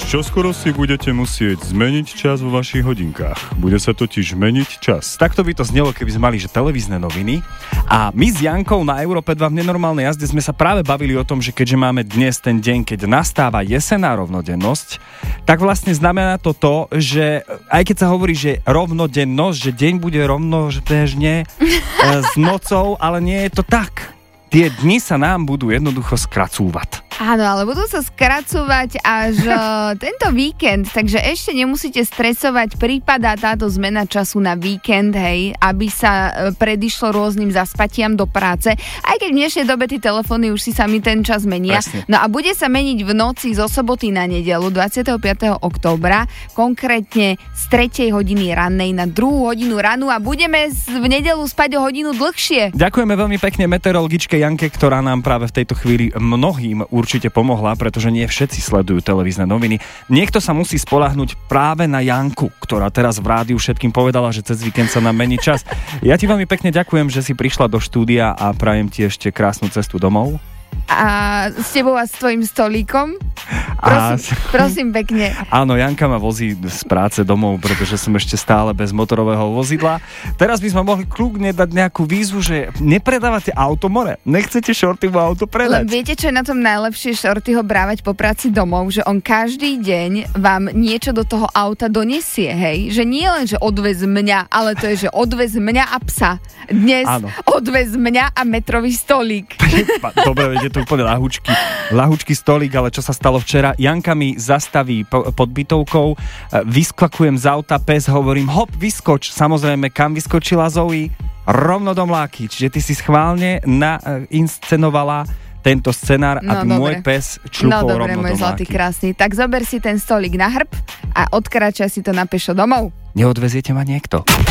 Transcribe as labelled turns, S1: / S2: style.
S1: čoskoro si budete musieť zmeniť čas vo vašich hodinkách. Bude sa totiž meniť čas.
S2: Takto by to znelo, keby sme mali, že televízne noviny. A my s Jankou na Európe 2 v nenormálnej jazde sme sa práve bavili o tom, že keďže máme dnes ten deň, keď nastáva jesenná rovnodennosť, tak vlastne znamená to, že aj keď sa hovorí, že rovnodennosť, že deň bude rovnobežne s nocou, ale nie je to tak. Tie dni sa nám budú jednoducho skracúvať.
S3: Áno, ale budú sa skracovať až tento víkend, takže ešte nemusíte stresovať, prípada táto zmena času na víkend, hej, aby sa predišlo rôznym zaspatiam do práce, aj keď v dnešnej dobe tie telefóny už si sami ten čas menia.
S2: Presne.
S3: No a bude sa meniť v noci zo soboty na nedeľu 25. októbra, konkrétne z 3. hodiny rannej na 2. hodinu ranu a budeme v nedeľu spať o hodinu dlhšie.
S2: Ďakujeme veľmi pekne meteorologičke Janke, ktorá nám práve v tejto chvíli mnohým určite pomohla, pretože nie všetci sledujú televízne noviny. Niekto sa musí spoľahnúť práve na Janku, ktorá teraz v rádiu všetkým povedala, že cez víkend sa nám mení čas. Ja ti veľmi pekne ďakujem, že si prišla do štúdia a prajem ti ešte krásnu cestu domov.
S3: A s tebou a s tvojim stolíkom? Prosím pekne.
S2: Áno, Janka ma vozí z práce domov, pretože som ešte stále bez motorového vozidla. Teraz by sme mohli kľudne dať nejakú výzvu, že nepredávate auto more. Nechcete Shortyho auto predať.
S3: Len viete, čo je na tom najlepšie Shortyho brávať po práci domov? Že on každý deň vám niečo do toho auta donesie, hej? Že nie len, že odvez mňa, ale to je, že odvez mňa a psa. Dnes áno. Odvez mňa a metrový stolík.
S2: Dobre, je to úplne lahúčky stolík, ale čo sa stalo včera? Janka mi zastaví pod bytovkou, vyskakujem z auta, pes, hovorím hop, vyskoč. Samozrejme, kam vyskočila Zoe? Rovno do mláky. Čiže ty si schválne inscenovala tento scenár, aby môj pes čľupol rovno do mláky.
S3: No dobre, môj zlatý krásny. Tak zober si ten stolík na hrb a odkráčaj si to na pešo domov.
S2: Neodveziete ma niekto?